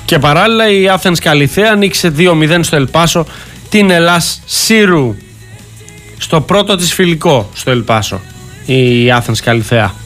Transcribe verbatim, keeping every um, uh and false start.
Και παράλληλα η Athens Καλιθέα νίκησε δύο μηδέν στο Ελπάσο την Ελλάς Σύρου. Στο πρώτο της φιλικό στο Ελπάσο η Athens Καλιθέα.